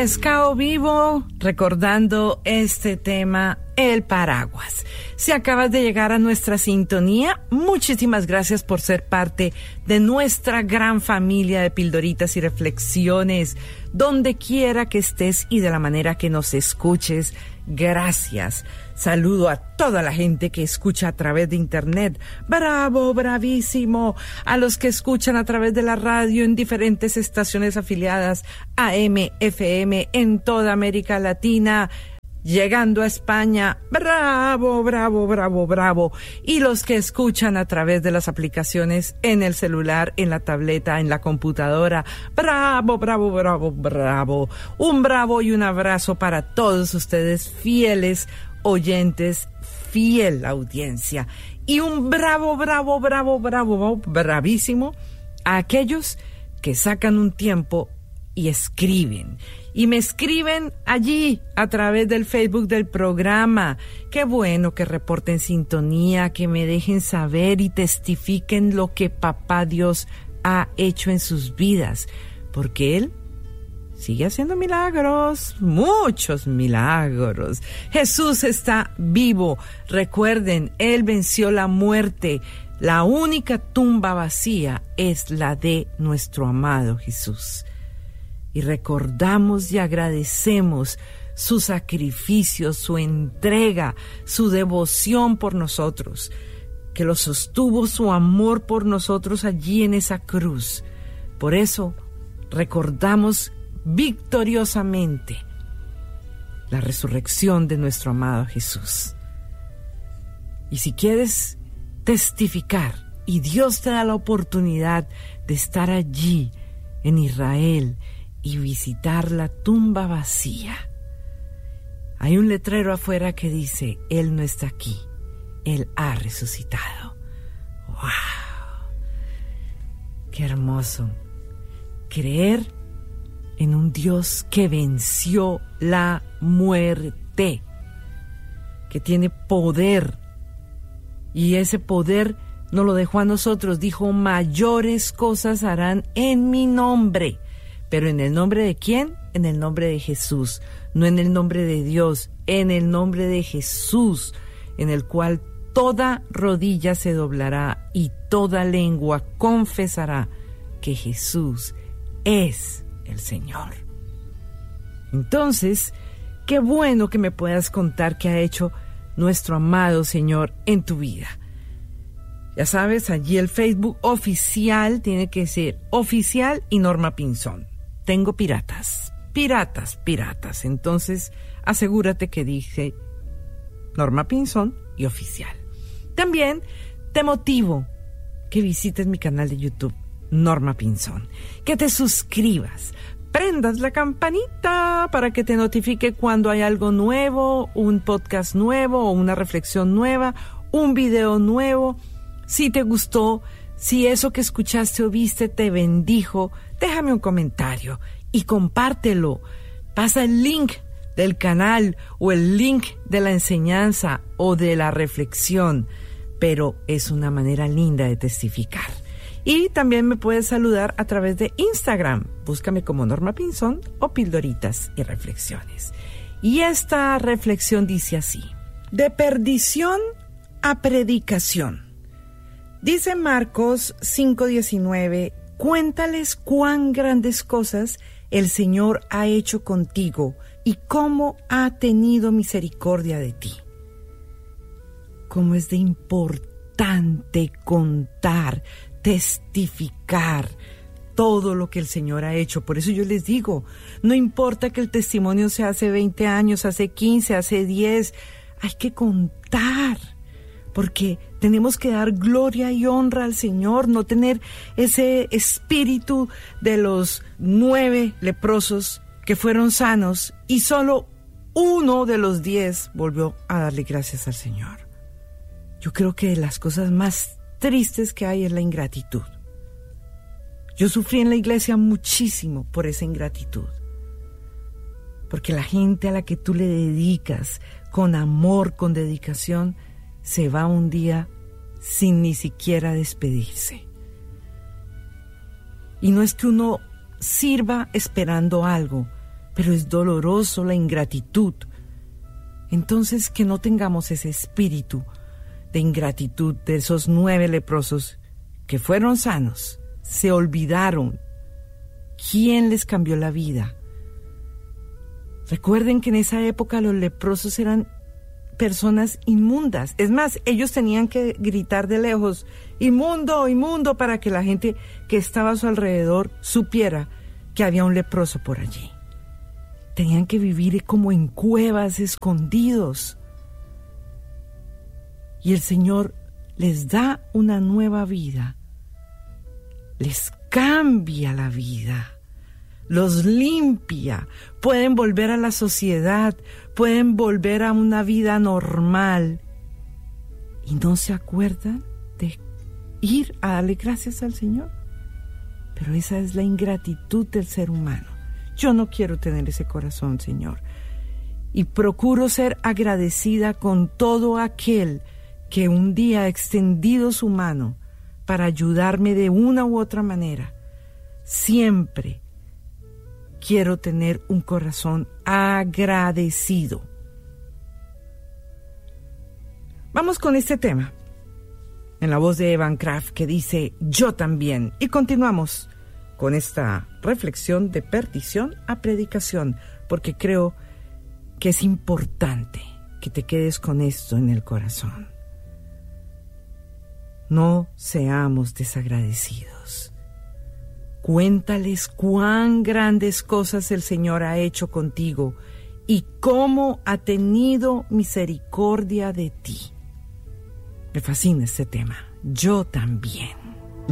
Pescado Vivo, recordando este tema, el paraguas. Si acabas de llegar a nuestra sintonía, muchísimas gracias por ser parte de nuestra gran familia de pildoritas y reflexiones. Donde quiera que estés y de la manera que nos escuches, gracias. Saludo a toda la gente que escucha a través de internet. Bravo, bravísimo. A los que escuchan a través de la radio en diferentes estaciones afiliadas AM, FM en toda América Latina. Llegando a España, bravo, bravo, bravo, bravo. Y los que escuchan a través de las aplicaciones en el celular, en la tableta, en la computadora, bravo, bravo, bravo, bravo. Un bravo y un abrazo para todos ustedes, fieles oyentes, fiel audiencia. Y un bravo, bravo, bravo, bravo, bravísimo a aquellos que sacan un tiempo y escriben. Y me escriben allí a través del Facebook del programa. Qué bueno que reporten sintonía, que me dejen saber y testifiquen lo que Papá Dios ha hecho en sus vidas. Porque Él sigue haciendo milagros, muchos milagros. Jesús está vivo. Recuerden, Él venció la muerte. La única tumba vacía es la de nuestro amado Jesús. Y recordamos y agradecemos su sacrificio, su entrega, su devoción por nosotros, que lo sostuvo su amor por nosotros allí en esa cruz. Por eso recordamos victoriosamente la resurrección de nuestro amado Jesús. Y si quieres testificar y Dios te da la oportunidad de estar allí en Israel y visitar la tumba vacía, hay un letrero afuera que dice: Él no está aquí, Él ha resucitado. ¡Wow! ¡Qué hermoso! Creer en un Dios que venció la muerte, que tiene poder, y ese poder no lo dejó a nosotros. Dijo: mayores cosas harán en mi nombre. ¿Pero en el nombre de quién? En el nombre de Jesús, no en el nombre de Dios, en el nombre de Jesús, en el cual toda rodilla se doblará y toda lengua confesará que Jesús es el Señor. Entonces, qué bueno que me puedas contar qué ha hecho nuestro amado Señor en tu vida. Ya sabes, allí el Facebook oficial tiene que ser oficial y Norma Pinzón. Tengo piratas. Entonces, asegúrate que dice Norma Pinzón y oficial. También te motivo que visites mi canal de YouTube, Norma Pinzón, que te suscribas, prendas la campanita para que te notifique cuando hay algo nuevo, un podcast nuevo o una reflexión nueva, un video nuevo. Si te gustó, si eso que escuchaste o viste te bendijo, déjame un comentario y compártelo. Pasa el link del canal o el link de la enseñanza o de la reflexión, pero es una manera linda de testificar. Y también me puedes saludar a través de Instagram. Búscame como Norma Pinzón o Pildoritas y Reflexiones. Y esta reflexión dice así: de perdición a predicación. Dice Marcos 5:19, cuéntales cuán grandes cosas el Señor ha hecho contigo y cómo ha tenido misericordia de ti. Cómo es de importante contar, testificar todo lo que el Señor ha hecho. Por eso yo les digo, no importa que el testimonio sea hace 20 años, hace 15, hace 10, hay que contar. Porque tenemos que dar gloria y honra al Señor, no tener ese espíritu de los 9 leprosos que fueron sanos y solo uno de los 10 volvió a darle gracias al Señor. Yo creo que de las cosas más tristes que hay es la ingratitud. Yo sufrí en la iglesia muchísimo por esa ingratitud. Porque la gente a la que tú le dedicas con amor, con dedicación, se va un día sin ni siquiera despedirse. Y no es que uno sirva esperando algo, pero es doloroso la ingratitud. Entonces, que no tengamos ese espíritu de ingratitud de esos 9 leprosos que fueron sanos, se olvidaron quién les cambió la vida. Recuerden que en esa época los leprosos eran personas inmundas. Es más, ellos tenían que gritar de lejos, inmundo, inmundo, para que la gente que estaba a su alrededor supiera que había un leproso por allí. Tenían que vivir como en cuevas, escondidos. Y el Señor les da una nueva vida. Les cambia la vida. Los limpia. Pueden volver a la sociedad. Pueden volver a una vida normal. Y no se acuerdan de ir a darle gracias al Señor. Pero esa es la ingratitud del ser humano. Yo no quiero tener ese corazón, Señor. Y procuro ser agradecida con todo aquel que un día ha extendido su mano para ayudarme de una u otra manera. Siempre quiero tener un corazón agradecido. Vamos con este tema, en la voz de Evan Kraft, que dice, yo también. Y continuamos con esta reflexión de perdición a predicación, porque creo que es importante que te quedes con esto en el corazón. No seamos desagradecidos. Cuéntales cuán grandes cosas el Señor ha hecho contigo y cómo ha tenido misericordia de ti. Me fascina este tema. Yo también.